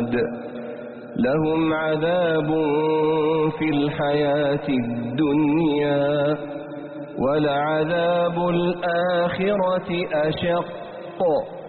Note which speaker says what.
Speaker 1: العباد لهم عذاب في الحياة الدنيا ولعذاب الآخرة أشق